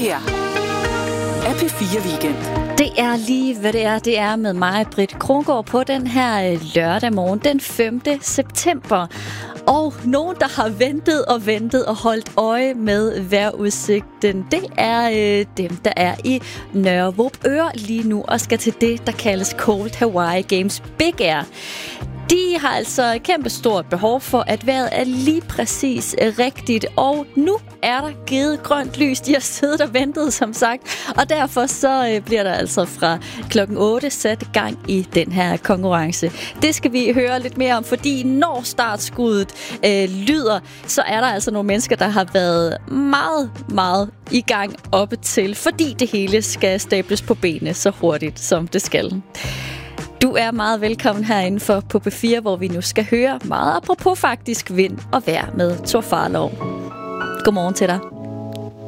her er P4 Weekend. Det er lige, hvad det er. Det er med mig, Britt Krongård, på den her lørdag morgen, den 5. september. Og nogen, der har ventet og holdt øje med vejrudsigten, det er dem, der er i Nørre Vorupør lige nu og skal til det, der kaldes Cold Hawaii Games Big Air. De har altså et kæmpe stort behov for, at vejret er lige præcis rigtigt. Og nu er der givet grønt lys. De har siddet og ventet, som sagt. Og derfor så bliver der altså fra klokken 8 sat gang i den her konkurrence. Det skal vi høre lidt mere om, fordi når startskuddet lyder, så er der altså nogle mennesker, der har været meget i gang oppe til, fordi det hele skal stables på benene så hurtigt, som det skal. Du er meget velkommen herinde for på P4, hvor vi nu skal høre meget apropos faktisk vind og vejr med Thor Farlov. Godmorgen til dig.